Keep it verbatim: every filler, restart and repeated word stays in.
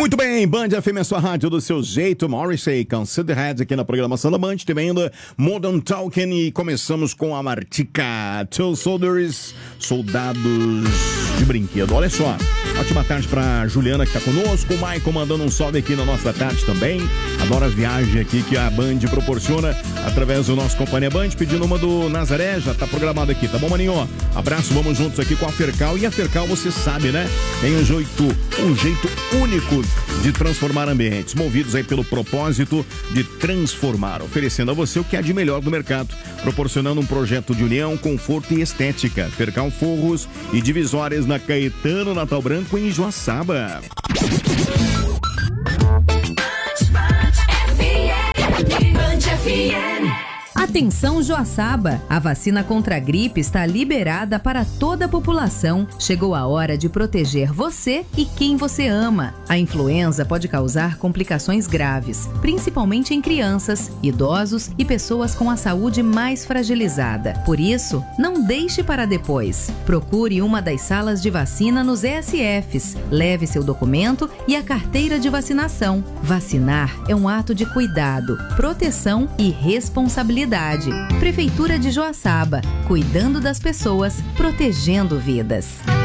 Muito bem, Band F M é sua rádio do seu jeito. Morrissey, Consider Head aqui na programação da Band. Tem ainda Modern Talking e começamos com a Martica. Two Soldiers, soldados de brinquedo. Olha só, ótima tarde pra Juliana que tá conosco. O Maicon mandando um salve aqui na nossa tarde também. Adoro a viagem aqui que a Band proporciona através do nosso Companhia Band. Pedindo uma do Nazaré, já tá programado aqui, tá bom, maninho? Abraço, vamos juntos aqui com a Fercal. E a Fercal, você sabe, né? Tem um jeito, um jeito único de transformar ambientes, movidos aí pelo propósito de transformar, oferecendo a você o que há de melhor do mercado, proporcionando um projeto de união, conforto e estética. Fercal Forros e Divisórias na Caetano Natal Branco em Joaçaba. Atenção Joaçaba, a vacina contra a gripe está liberada para toda a população. Chegou a hora de proteger você e quem você ama. A influenza pode causar complicações graves, principalmente em crianças, idosos e pessoas com a saúde mais fragilizada. Por isso, não deixe para depois. Procure uma das salas de vacina nos E S Fs. Leve seu documento e a carteira de vacinação. Vacinar é um ato de cuidado, proteção e responsabilidade. Prefeitura de Joaçaba, cuidando das pessoas, protegendo vidas.